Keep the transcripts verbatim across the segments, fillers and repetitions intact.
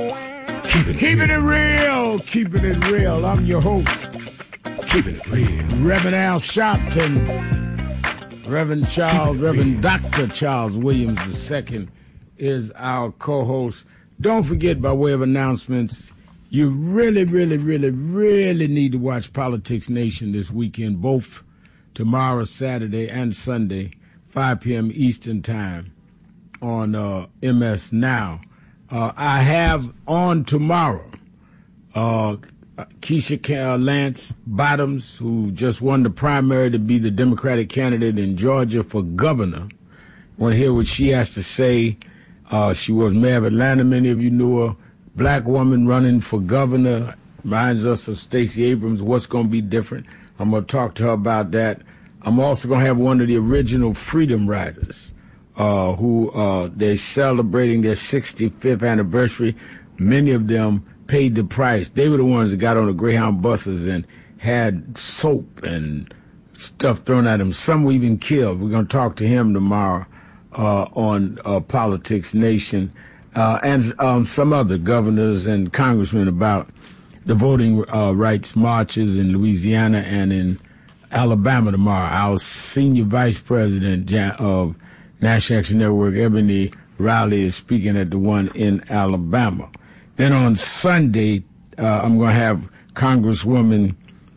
Keeping, keeping it real. Keeping it real. I'm your host. Keeping it real. Reverend Al Sharpton. Reverend Charles, Reverend Doctor Charles Williams the Second is our co-host. Don't forget, by way of announcements, you really, really, really, really need to watch Politics Nation this weekend, both tomorrow, Saturday, and Sunday, five p.m. Eastern Time on uh, M S Now. Uh, I have on tomorrow uh, Keisha Lance Bottoms, who just won the primary to be the Democratic candidate in Georgia for governor. I want to hear what she has to say. Uh, she was mayor of Atlanta. Many of you knew her. Black woman running for governor. Reminds us of Stacey Abrams. What's going to be different? I'm going to talk to her about that. I'm also going to have one of the original Freedom Riders, uh, who uh, they're celebrating their sixty-fifth anniversary. Many of them paid the price. They were the ones that got on the Greyhound buses and had soap and stuff thrown at them. Some were even killed. We're going to talk to him tomorrow uh, on uh, Politics Nation, uh, and um, some other governors and congressmen about the voting uh, rights marches in Louisiana and in Alabama tomorrow. Our senior vice president of National Action Network, Ebony Riley, is speaking at the one in Alabama. Then on Sunday, uh, I'm going to have Congresswoman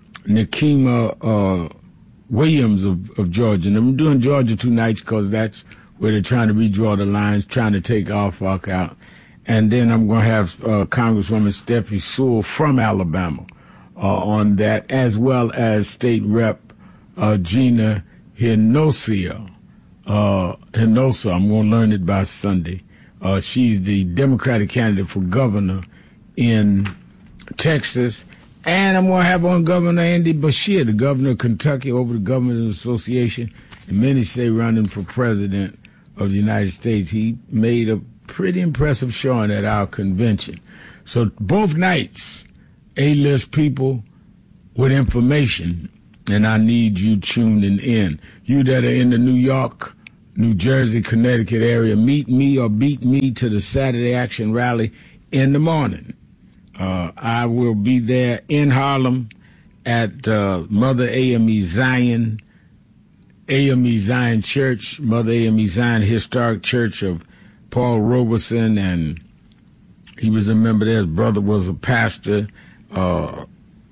Nikema uh, Williams of, of Georgia. And I'm doing Georgia two nights because that's where they're trying to redraw the lines, trying to take our fuck out. And then I'm going to have uh, Congresswoman Steffi Sewell from Alabama uh, on that, as well as State Rep uh, Gina Hinosa. Uh, Hinosa, I'm going to learn it by Sunday. Uh, she's the Democratic candidate for governor in Texas. And I'm going to have on Governor Andy Beshear, the governor of Kentucky, over the Governors Association. And many say running for president of the United States. He made a pretty impressive showing at our convention. So both nights, A-list people with information, and I need you tuning in. You that are in the New York, New Jersey, Connecticut area, meet me or beat me to the Saturday Action Rally in the morning. Uh, I will be there in Harlem at uh, Mother A M E Zion, A M E Zion Church, Mother A M E Zion Historic Church of Paul Robeson, and he was a member there. His brother was a pastor. Uh,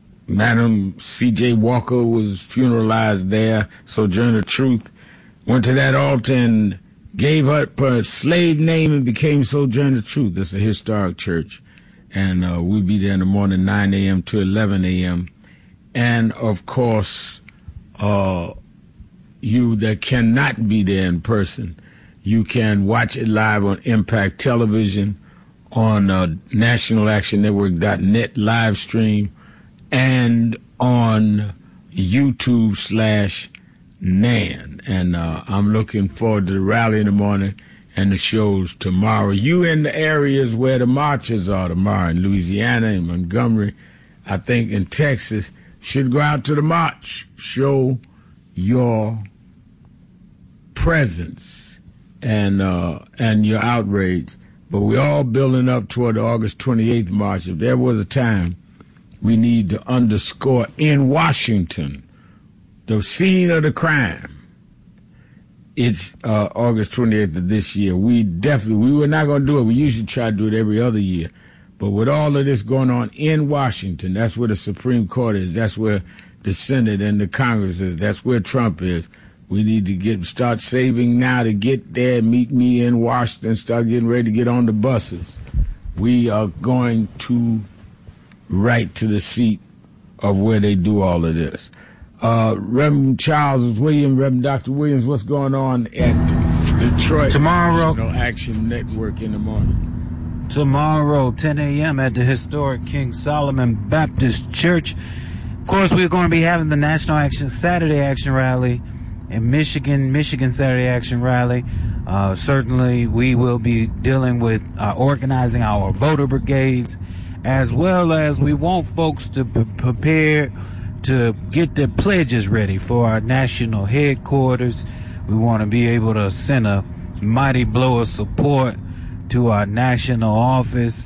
Madam C J Walker was funeralized there. Sojourner Truth went to that altar and gave her her slave name and became Sojourner Truth. It's a historic church. And uh, we'll be there in the morning, nine a.m. to eleven a.m. And, of course, uh, you that cannot be there in person, you can watch it live on Impact Television, on uh, National Action Network dot net live stream, and on YouTube slash Nan. And uh, I'm looking forward to the rally in the morning and the shows tomorrow. You in the areas where the marches are tomorrow, in Louisiana, in Montgomery, I think in Texas, should go out to the march. Show your presence and uh, and your outrage. But we're all building up toward the August twenty-eighth march. If there was a time we need to underscore in Washington the scene of the crime, it's uh, August twenty-eighth of this year. We definitely, we were not going to do it. We usually try to do it every other year. But with all of this going on in Washington, that's where the Supreme Court is. That's where the Senate and the Congress is. That's where Trump is. We need to get start saving now to get there, meet me in Washington, start getting ready to get on the buses. We are going to right to the seat of where they do all of this. Uh, Reverend Charles Williams, Reverend Doctor Williams, what's going on at Detroit tomorrow? National Action Network in the morning. Tomorrow, ten a.m. at the historic King Solomon Baptist Church. Of course, we're going to be having the National Action Saturday Action Rally in Michigan, Michigan Saturday Action Rally. Uh, certainly, we will be dealing with uh, organizing our voter brigades, as well as we want folks to p- prepare to get their pledges ready for our national headquarters. We want to be able to send a mighty blow of support to our national office,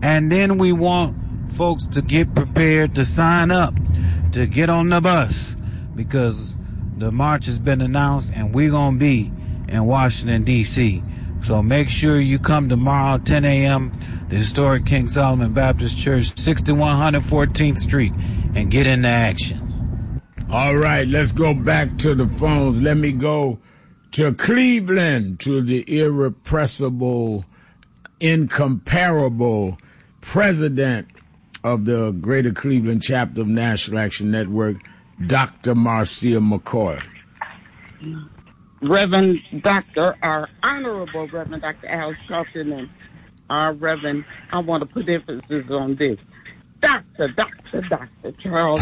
And then we want folks to get prepared to sign up, to get on the bus, because the march has been announced and we're going to be in Washington, D C So make sure you come tomorrow, ten a.m., the historic King Solomon Baptist Church, sixty-one fourteenth Street, and get into action. All right, let's go back to the phones. Let me go to Cleveland, to the irrepressible, incomparable president of the Greater Cleveland chapter of National Action Network, Doctor Marcia McCoy. Reverend Doctor, our Honorable Reverend Doctor Al Sharpton, and our Reverend, I want to put emphasis on this. Doctor, Doctor, Doctor Charles.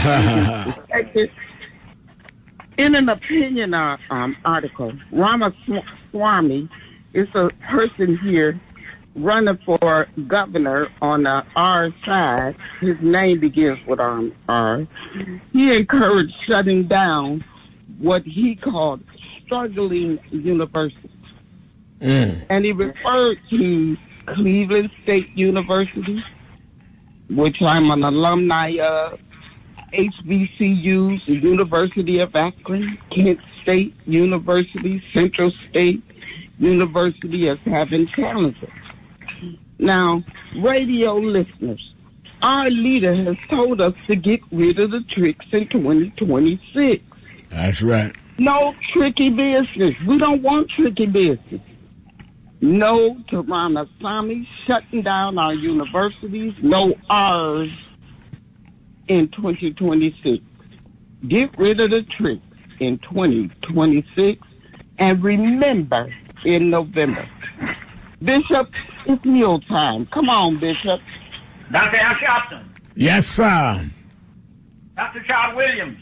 In an opinion uh, um, article, Ramaswamy is a person here running for governor on the R side. His name begins with um, R. He encouraged shutting down what he called struggling universities. Mm. And he referred to Cleveland State University, which I'm an alumni of, H B C Us, the University of Akron, Kent State University, Central State University as having challenges. Now, radio listeners, our leader has told us to get rid of the tricks in twenty twenty-six. That's right. No tricky business. We don't want tricky business. No to Ramaswamy shutting down our universities. No R's in twenty twenty-six. Get rid of the tricks in twenty twenty-six. And remember, in November. Bishop, it's meal time. Come on, Bishop. Doctor Al Sharpton. Yes, sir. Doctor Charles Williams.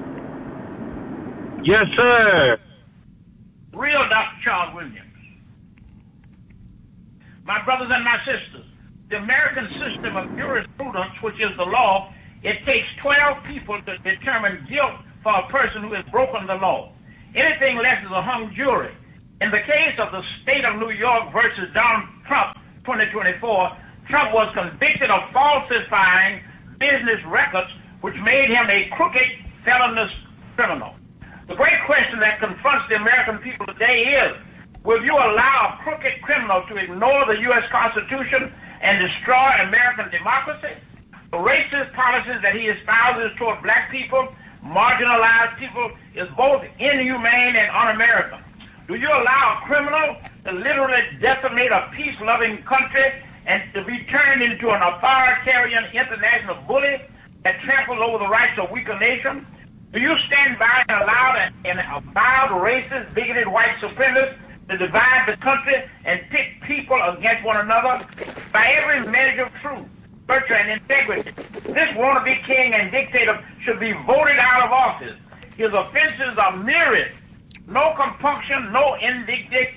Yes, sir. Real Doctor Charles Williams. My brothers and my sisters, the American system of jurisprudence, which is the law, it takes twelve people to determine guilt for a person who has broken the law. Anything less is a hung jury. In the case of the state of New York versus Donald Trump, twenty twenty-four, Trump was convicted of falsifying business records, which made him a crooked, felonious criminal. The great question that confronts the American people today is, will you allow a crooked criminal to ignore the U S Constitution and destroy American democracy? The racist policies that he espouses toward black people, marginalized people, is both inhumane and un-American. Do you allow a criminal to literally decimate a peace-loving country and to be turned into an authoritarian international bully that tramples over the rights of weaker nations? Do you stand by and allow an avowed racist, bigoted white supremacist to divide the country and pit people against one another? By every measure of truth, virtue, and integrity, this wannabe king and dictator should be voted out of office. His offenses are myriad. No compunction, no indignity.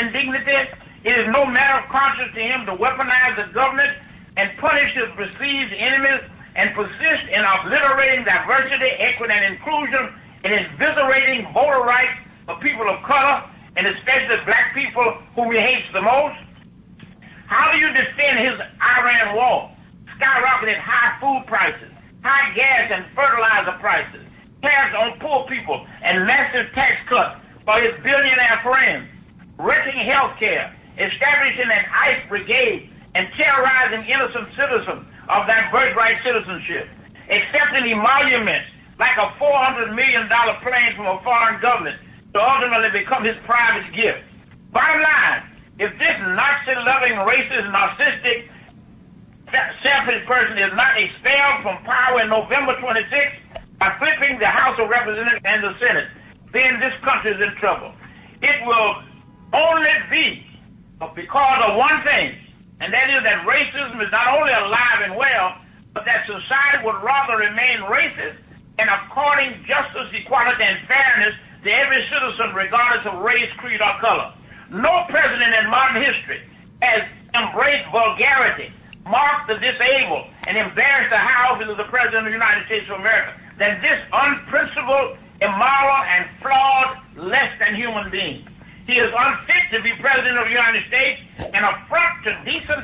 It is no matter of conscience to him to weaponize the government and punish his perceived enemies and persist in obliterating diversity, equity, and inclusion, and eviscerating voter rights of people of color, and especially black people whom he hates the most? How do you defend his Iran war, skyrocketed high food prices, high gas and fertilizer prices, tariffs on poor people, and massive tax cuts for his billionaire friends, wrecking health care, establishing an ICE brigade, and terrorizing innocent citizens of that birthright citizenship, accepting emoluments like a four hundred million dollars plane from a foreign government to ultimately become his private gift? Bottom line, if this Nazi-loving, racist, narcissistic, selfish person is not expelled from power in November twenty-sixth by flipping the House of Representatives and the Senate, then this country is in trouble. It will only be because of one thing, and that is that racism is not only alive and well, but that society would rather remain racist and according justice, equality, and fairness to every citizen regardless of race, creed, or color. No president in modern history has embraced vulgarity, marked the disabled, and embarrassed the high office of the President of the United States of America than this unprincipled, immoral, and flawed, less than human being. He is unfit to be President of the United States, an affront to decency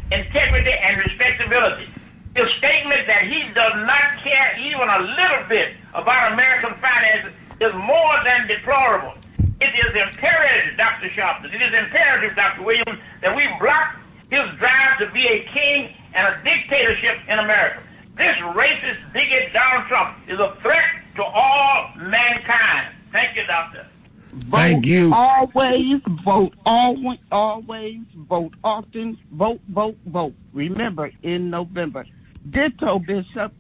integrity, and respectability. The statement that he does not care even a little bit about American finances is more than deplorable. It is imperative, Doctor Sharpton, it is imperative, Doctor Williams, that we block his drive to be a king and a dictatorship in America. This racist bigot Donald Trump is a threat to all mankind. Thank you, Doctor. Vote Thank you. Always vote. Always, always vote. Often vote, vote, vote. Remember, in November. Ditto, Bishop.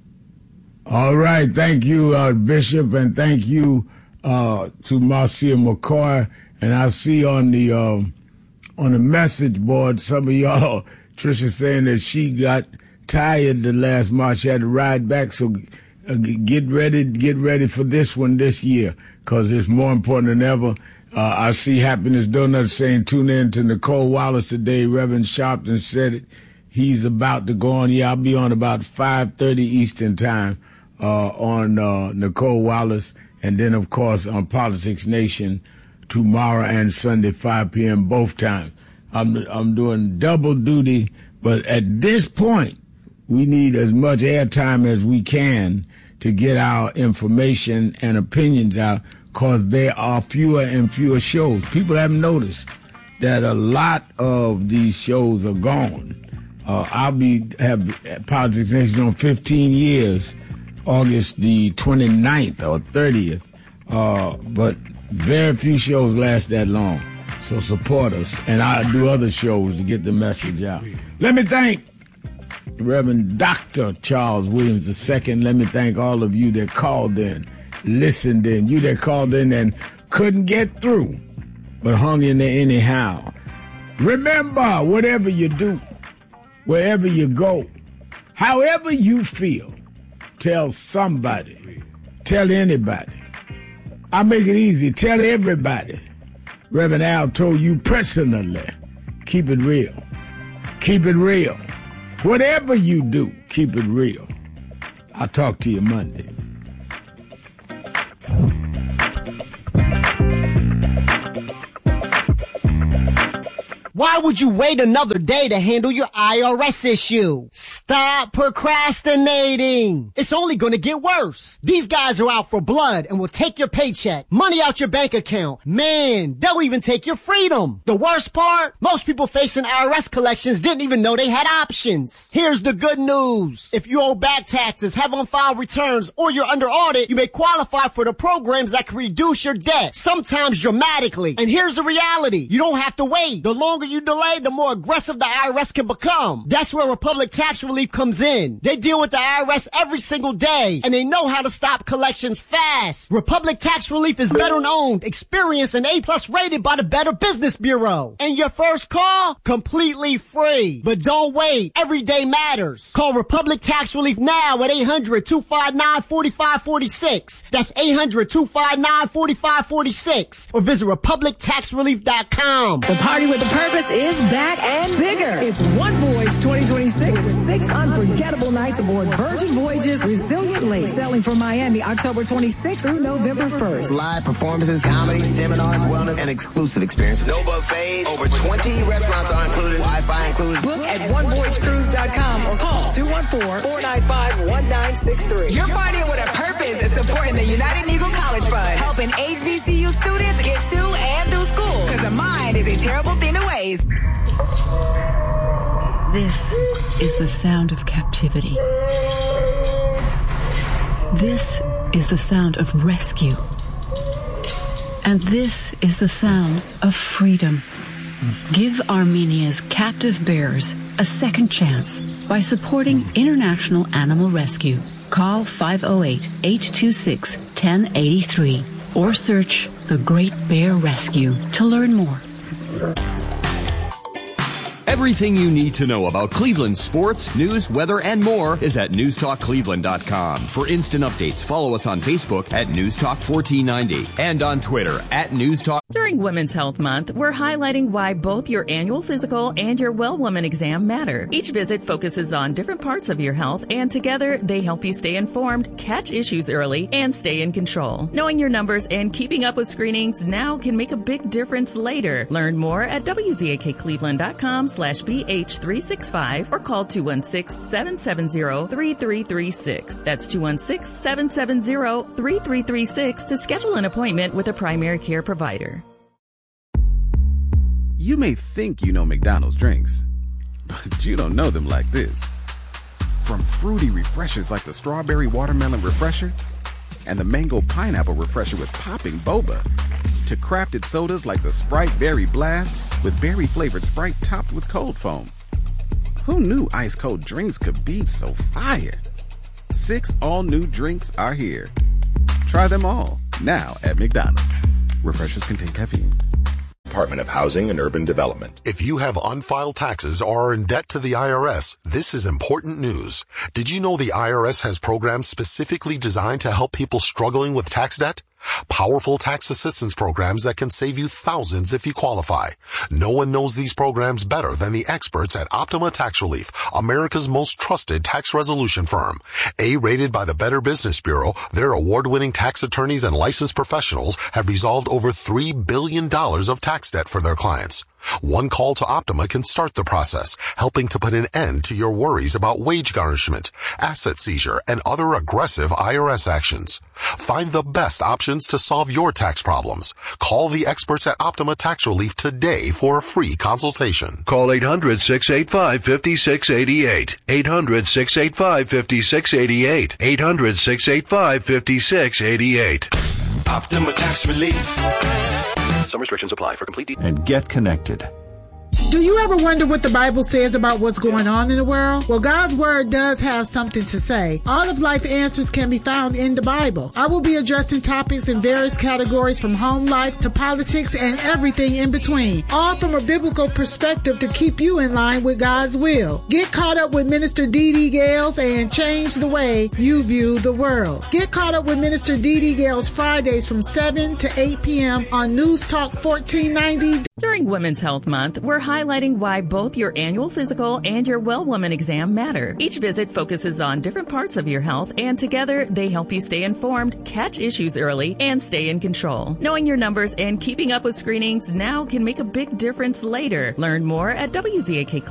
All right. Thank you, uh, Bishop, and thank you uh, to Marcia McCoy. And I see on the um, on the message board some of y'all, Tricia, saying that she got tired the last March. She had to ride back. So uh, get ready, get ready for this one this year, because it's more important than ever. Uh, I see Happiness Donut saying, tune in to Nicole Wallace today. Reverend Sharpton said it. He's about to go on. Yeah, I'll be on about five thirty Eastern time uh, on uh, Nicole Wallace. And then, of course, on Politics Nation tomorrow and Sunday, five p.m. both times. I'm, I'm doing double duty. But at this point, we need as much airtime as we can to get our information and opinions out, because there are fewer and fewer shows. People haven't noticed that a lot of these shows are gone. Uh, I'll be have Politics Nation on fifteen years, August the twenty-ninth or thirtieth. Uh, but very few shows last that long. So support us, and I'll do other shows to get the message out. Let me thank Reverend Doctor Charles Williams the Second. Let me thank all of you that called in, listened in, you that called in and couldn't get through, but hung in there anyhow. Remember, whatever you do, wherever you go, however you feel, tell somebody, tell anybody. I make it easy, tell everybody. Reverend Al told you personally, keep it real. Keep it real. Whatever you do, keep it real. I'll talk to you Monday. Why would you wait another day to handle your I R S issue? Stop procrastinating. It's only going to get worse. These guys are out for blood and will take your paycheck, money out your bank account. Man, they'll even take your freedom. The worst part? Most people facing I R S collections didn't even know they had options. Here's the good news. If you owe back taxes, have on-file returns, or you're under audit, you may qualify for the programs that can reduce your debt, sometimes dramatically. And here's the reality. You don't have to wait. The longer you delay, the more aggressive the I R S can become. That's where Republic Tax Relief comes in. They deal with the I R S every single day, and they know how to stop collections fast. Republic Tax Relief is veteran-owned, experienced, and A-plus rated by the Better Business Bureau. And your first call? Completely free. But don't wait. Every day matters. Call Republic Tax Relief now at eight hundred, two five nine, four five four six. That's eight hundred, two five nine, four five four six. Or visit republic tax relief dot com. The party with the purpose is back and bigger. It's One Voyage twenty twenty-six with six unforgettable nights aboard Virgin Voyage's Resilient Lake, sailing from Miami October twenty-sixth through November first. Live performances, comedy, seminars, wellness, and exclusive experiences. No buffets. Over twenty restaurants are included. Wi-Fi included. Book at one voyage cruise dot com or call two one four, four nine five, one nine six three. You're partying with a purpose is supporting the United Negro College Fund, helping H B C U students get to and through school. Because a mind is a terrible thing to waste. This is the sound of captivity. This is the sound of rescue. And this is the sound of freedom. Give Armenia's captive bears a second chance by supporting International Animal Rescue. Call five oh eight, eight two six, one oh eight three or search The Great Bear Rescue to learn more. Everything you need to know about Cleveland sports, news, weather, and more is at news talk cleveland dot com. For instant updates, follow us on Facebook at News Talk fourteen ninety and on Twitter at News Talk. During Women's Health Month, we're highlighting why both your annual physical and your Well Woman exam matter. Each visit focuses on different parts of your health, and together they help you stay informed, catch issues early, and stay in control. Knowing your numbers and keeping up with screenings now can make a big difference later. Learn more at W Z A K Cleveland dot com slash B H three sixty-five or call two one six, seven seven zero, three three three six. That's two one six, seven seven zero, three three three six to schedule an appointment with a primary care provider. You may think you know McDonald's drinks, but you don't know them like this. From fruity refreshers like the Strawberry Watermelon Refresher and the Mango Pineapple Refresher with popping boba, to crafted sodas like the Sprite Berry Blast with berry-flavored Sprite topped with cold foam. Who knew ice-cold drinks could be so fire? Six all-new drinks are here. Try them all, now at McDonald's. Refreshers contain caffeine. Department of Housing and Urban Development. If you have unfiled taxes or are in debt to the I R S, this is important news. Did you know the I R S has programs specifically designed to help people struggling with tax debt? Powerful tax assistance programs that can save you thousands if you qualify. No one knows these programs better than the experts at Optima Tax Relief, America's most trusted tax resolution firm. A-rated by the Better Business Bureau, their award-winning tax attorneys and licensed professionals have resolved over three billion dollars of tax debt for their clients. One call to Optima can start the process, helping to put an end to your worries about wage garnishment, asset seizure, and other aggressive I R S actions. Find the best options to solve your tax problems. Call the experts at Optima Tax Relief today for a free consultation. Call eight hundred, six eight five, five six eight eight. eight hundred, six eight five, five six eight eight. eight hundred, six eight five, five six eight eight. Optima Tax Relief. Some restrictions apply. For complete details. And get connected. Do you ever wonder what the Bible says about what's going on in the world? Well, God's Word does have something to say. All of life answers can be found in the Bible. I will be addressing topics in various categories from home life to politics and everything in between, all from a biblical perspective to keep you in line with God's will. Get caught up with Minister Dee Dee Gales and change the way you view the world. Get caught up with Minister Dee Dee Gales Fridays from seven to eight p.m. on News Talk fourteen ninety. During Women's Health Month, we're highlighting why both your annual physical and your Well Woman exam matter. Each visit focuses on different parts of your health, and together they help you stay informed, catch issues early, and stay in control. Knowing your numbers and keeping up with screenings now can make a big difference later. Learn more at W Z A K